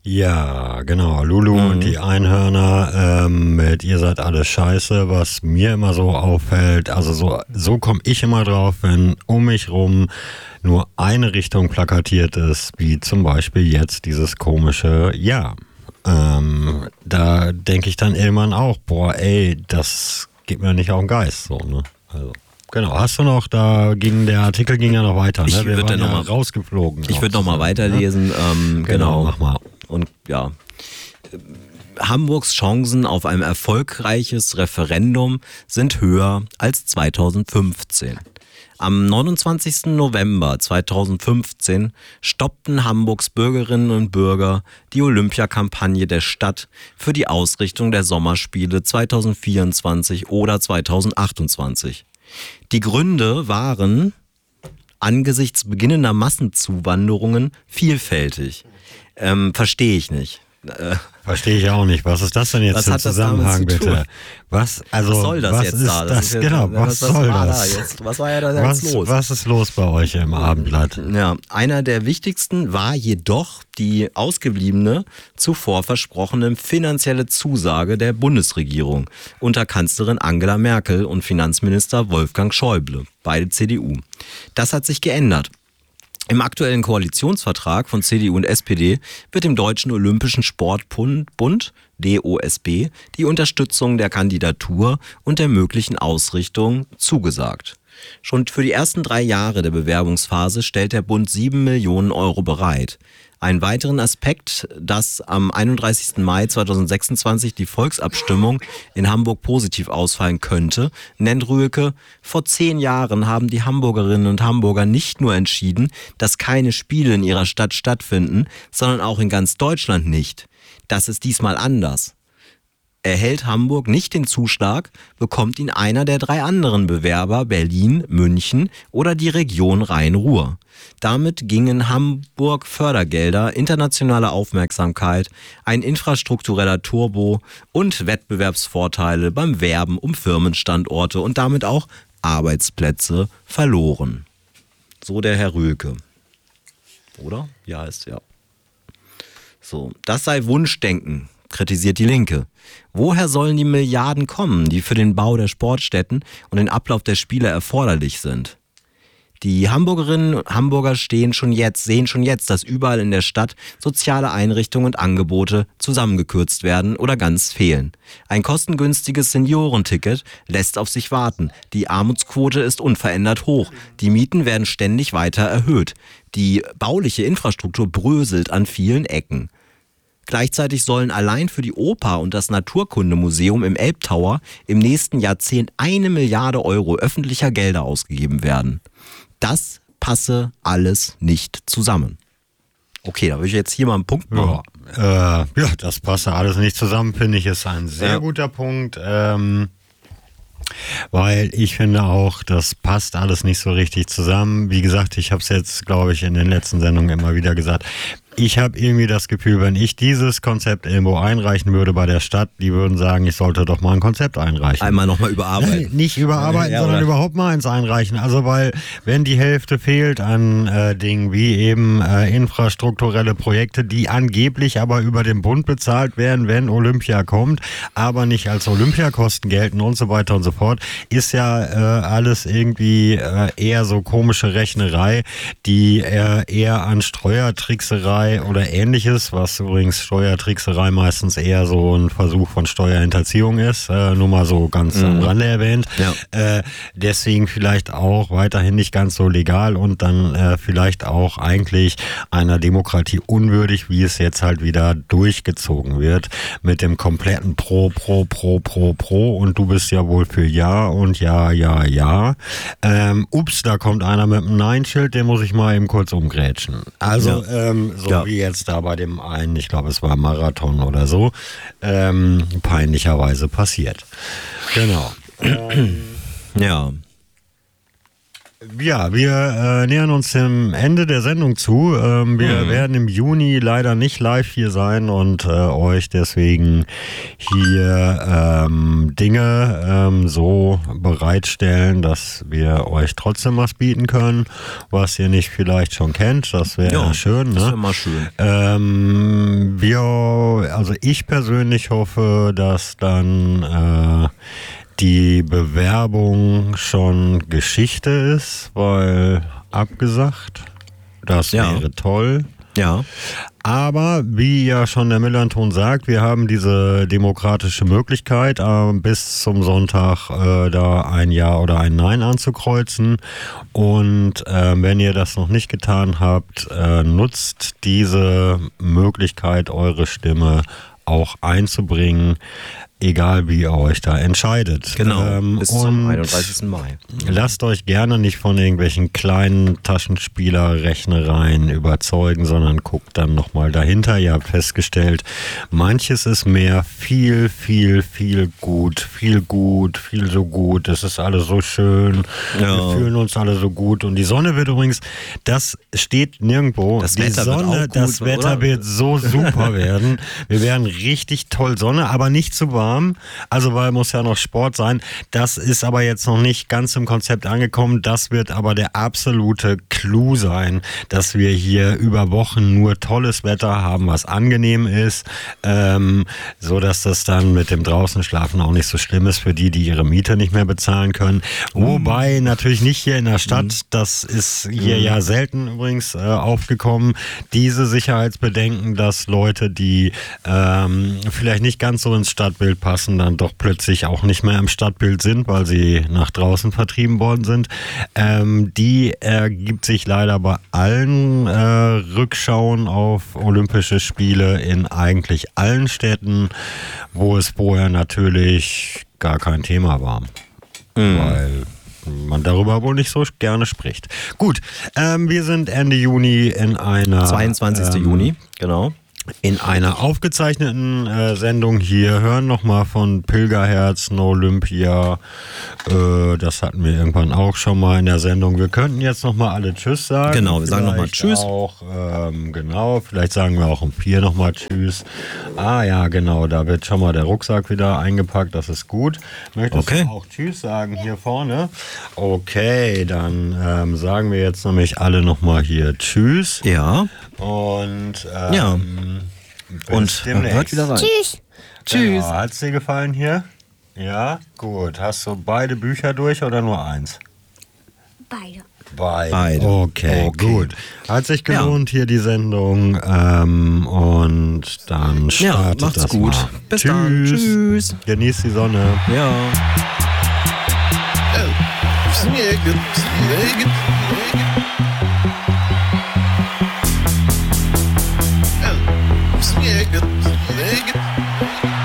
Ja, genau. Lulu und die Einhörner mit Ihr seid alles scheiße, was mir immer so auffällt. Also so komme ich immer drauf, wenn um mich rum nur eine Richtung plakatiert ist, wie zum Beispiel jetzt dieses komische Ja. Da denke ich dann irgendwann auch, boah, ey, das geht mir nicht auf den Geist. So, ne? Also. Genau, hast du noch, der Artikel ging ja noch weiter, ne? Wir waren ja rausgeflogen. Ich würde noch mal weiterlesen. Genau, mach mal. Und ja, Hamburgs Chancen auf ein erfolgreiches Referendum sind höher als 2015. Am 29. November 2015 stoppten Hamburgs Bürgerinnen und Bürger die Olympiakampagne der Stadt für die Ausrichtung der Sommerspiele 2024 oder 2028. Die Gründe waren angesichts beginnender Massenzuwanderungen vielfältig. Verstehe ich nicht. Verstehe ich auch nicht. Was ist das denn jetzt im Zusammenhang, bitte? Was soll das jetzt ist da? Das genau, was soll das? Was war ja da jetzt los? Was ist los bei euch im Abendblatt? Ja, einer der wichtigsten war jedoch die ausgebliebene, zuvor versprochene finanzielle Zusage der Bundesregierung unter Kanzlerin Angela Merkel und Finanzminister Wolfgang Schäuble, beide CDU. Das hat sich geändert. Im aktuellen Koalitionsvertrag von CDU und SPD wird dem Deutschen Olympischen Sportbund, DOSB, die Unterstützung der Kandidatur und der möglichen Ausrichtung zugesagt. Schon für die ersten 3 Jahre der Bewerbungsphase stellt der Bund 7 Millionen Euro bereit. Einen weiteren Aspekt, dass am 31. Mai 2026 die Volksabstimmung in Hamburg positiv ausfallen könnte, nennt Rühlke: Vor 10 Jahren haben die Hamburgerinnen und Hamburger nicht nur entschieden, dass keine Spiele in ihrer Stadt stattfinden, sondern auch in ganz Deutschland nicht. Das ist diesmal anders. Erhält Hamburg nicht den Zuschlag, bekommt ihn einer der 3 anderen Bewerber, Berlin, München oder die Region Rhein-Ruhr. Damit gingen Hamburg Fördergelder, internationale Aufmerksamkeit, ein infrastruktureller Turbo und Wettbewerbsvorteile beim Werben um Firmenstandorte und damit auch Arbeitsplätze verloren. So der Herr Rühlke. Oder? Ja, ist ja. So, das sei Wunschdenken, kritisiert die Linke. Woher sollen die Milliarden kommen, die für den Bau der Sportstätten und den Ablauf der Spiele erforderlich sind? Die Hamburgerinnen und Hamburger sehen schon jetzt, dass überall in der Stadt soziale Einrichtungen und Angebote zusammengekürzt werden oder ganz fehlen. Ein kostengünstiges Seniorenticket lässt auf sich warten. Die Armutsquote ist unverändert hoch. Die Mieten werden ständig weiter erhöht. Die bauliche Infrastruktur bröselt an vielen Ecken. Gleichzeitig sollen allein für die Oper und das Naturkundemuseum im Elbtower im nächsten Jahrzehnt 1 Milliarde Euro öffentlicher Gelder ausgegeben werden. Das passe alles nicht zusammen. Okay, da würde ich jetzt hier mal einen Punkt machen. Ja, das passe alles nicht zusammen, finde ich, ist ein sehr guter Punkt. Weil ich finde auch, das passt alles nicht so richtig zusammen. Wie gesagt, ich habe es jetzt, glaube ich, in den letzten Sendungen immer wieder gesagt. Ich habe irgendwie das Gefühl, wenn ich dieses Konzept irgendwo einreichen würde bei der Stadt, die würden sagen, ich sollte doch mal ein Konzept einreichen. Einmal nochmal überarbeiten. Nein, nicht überarbeiten, sondern überhaupt mal eins einreichen. Also weil, wenn die Hälfte fehlt an Dingen wie eben infrastrukturelle Projekte, die angeblich aber über den Bund bezahlt werden, wenn Olympia kommt, aber nicht als Olympiakosten gelten und so weiter und so fort, ist ja alles irgendwie eher so komische Rechnerei, die eher an Steuertrickserei oder ähnliches, was übrigens Steuertrickserei meistens eher so ein Versuch von Steuerhinterziehung ist, nur mal so ganz am Rande erwähnt. Ja. Deswegen vielleicht auch weiterhin nicht ganz so legal und dann vielleicht auch eigentlich einer Demokratie unwürdig, wie es jetzt halt wieder durchgezogen wird, mit dem kompletten Pro und du bist ja wohl für Ja und Ja. Ups, da kommt einer mit einem Nein-Schild, den muss ich mal eben kurz umgrätschen. Also, wie jetzt da bei dem einen, ich glaube es war Marathon oder so, peinlicherweise passiert. Genau. Ja. Ja, wir nähern uns dem Ende der Sendung zu. Wir werden im Juni leider nicht live hier sein und euch deswegen hier Dinge so bereitstellen, dass wir euch trotzdem was bieten können, was ihr nicht vielleicht schon kennt. Das wäre schön. Ne? Das wäre mal schön. Also ich persönlich hoffe, dass dann die Bewerbung schon Geschichte ist, weil abgesagt, das wäre toll. Ja. Aber wie ja schon der Millanton sagt, wir haben diese demokratische Möglichkeit, bis zum Sonntag da ein Ja oder ein Nein anzukreuzen. Und wenn ihr das noch nicht getan habt, nutzt diese Möglichkeit, eure Stimme auch einzubringen, egal wie ihr euch da entscheidet. Genau, bis zum 31. Mai. Lasst euch gerne nicht von irgendwelchen kleinen Taschenspieler-Rechnereien überzeugen, sondern guckt dann nochmal dahinter. Ihr habt festgestellt, manches ist mehr, viel so gut. Es ist alles so schön. Ja. Wir fühlen uns alle so gut. Und die Sonne wird übrigens, das steht nirgendwo. Das Wetter wird so super werden. Wir werden richtig toll Sonne, aber nicht zu warm. Also weil muss ja noch Sport sein. Das ist aber jetzt noch nicht ganz im Konzept angekommen. Das wird aber der absolute Clou sein, dass wir hier über Wochen nur tolles Wetter haben, was angenehm ist, so dass das dann mit dem draußen schlafen auch nicht so schlimm ist für die ihre Miete nicht mehr bezahlen können. Wobei natürlich nicht hier in der Stadt, das ist hier ja selten übrigens aufgekommen, diese Sicherheitsbedenken, dass Leute, die vielleicht nicht ganz so ins Stadtbild passen, dann doch plötzlich auch nicht mehr im Stadtbild sind, weil sie nach draußen vertrieben worden sind. Die ergibt sich leider bei allen Rückschauen auf Olympische Spiele in eigentlich allen Städten, wo es vorher natürlich gar kein Thema war. Weil man darüber wohl nicht so gerne spricht. Gut, wir sind Ende Juni in einer 22. Juni, genau. In einer aufgezeichneten Sendung hier hören nochmal von Pilgerherzen Olympia. Das hatten wir irgendwann auch schon mal in der Sendung. Wir könnten jetzt nochmal alle Tschüss sagen. Genau, wir sagen nochmal Tschüss. Vielleicht sagen wir auch um 4 nochmal Tschüss. Ja, genau, da wird schon mal der Rucksack wieder eingepackt. Das ist gut. Möchtest du auch Tschüss sagen hier vorne? Okay, dann sagen wir jetzt nämlich alle nochmal hier Tschüss. Ja. Und und hört wieder rein. Tschüss. Tschüss. Hat es dir gefallen hier? Ja, gut. Hast du beide Bücher durch oder nur eins? Beide. Okay, gut. Hat sich gelohnt hier die Sendung und dann startet macht's das gut. mal. Bis dann. Tschüss. Genießt die Sonne. Ja. Snegget, snegget.